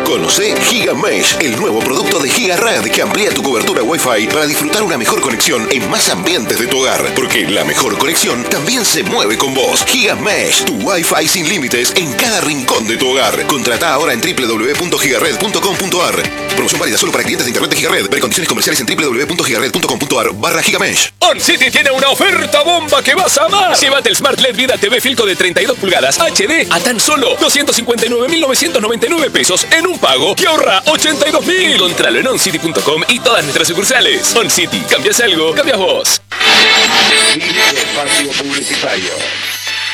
Conoce GigaMesh, el nuevo producto de GigaRed que amplía tu cobertura Wi-Fi para disfrutar una mejor conexión en más ambientes de tu hogar. Porque la mejor conexión también se mueve con vos. GigaMesh, tu Wi-Fi sin límites en cada rincón de tu hogar. Contrata ahora en www.gigared.com.ar. Promoción válida solo para clientes de internet de GigaRed. Ver condiciones comerciales en www.gigared.com.ar/GigaMesh. OnCity tiene una oferta bomba que vas a amar. Llévate el Smart LED Vida TV Filco de 32 pulgadas HD a tan solo 259.999 pesos en un pago que ahorra 82.000. Contralo en oncity.com y todas nuestras sucursales. OnCity, cambias algo, cambias vos. Espacio publicitario.